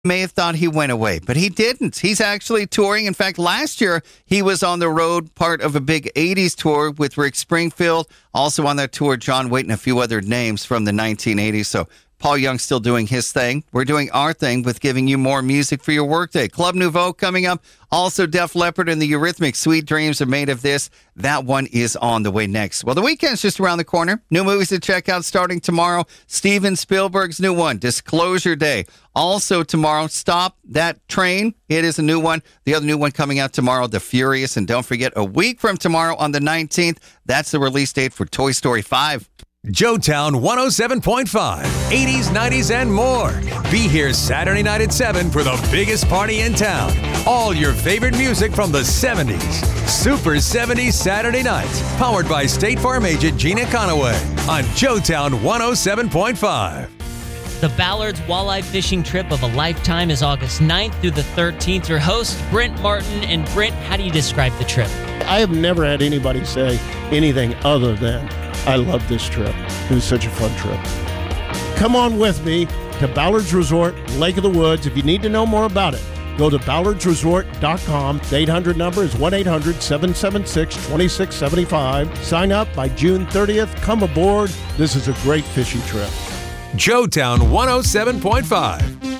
may have thought he went away, but he didn't. He's actually touring. In fact, last year, he was on the road, part of a big 80s tour with Rick Springfield. Also on that tour, John Waite and a few other names from the 1980s. So Paul Young's still doing his thing. We're doing our thing with giving you more music for your workday. Club Nouveau coming up. Also Def Leppard and the Eurythmics. Sweet Dreams Are Made of This. That one is on the way next. Well, the weekend's just around the corner. New movies to check out starting tomorrow. Steven Spielberg's new one, Disclosure Day. Also tomorrow, Stop That Train. It is a new one. The other new one coming out tomorrow, The Furious. And don't forget, a week from tomorrow on the 19th, that's the release date for Toy Story 5. Joetown 107.5, 80s, 90s, and more. Be here Saturday night at 7 for the biggest party in town. All your favorite music from the 70s. Super 70s Saturday nights. Powered by State Farm agent Gina Conaway on Joetown 107.5. The Ballard's Walleye Fishing Trip of a Lifetime is August 9th through the 13th. Your host, Brent Martin. And Brent, how do you describe the trip? I have never had anybody say anything other than, I love this trip. It was such a fun trip. Come on with me to Ballard's Resort, Lake of the Woods. If you need to know more about it, go to ballardsresort.com. The 800 number is 1-800-776-2675. Sign up by June 30th. Come aboard. This is a great fishing trip. Joetown 107.5.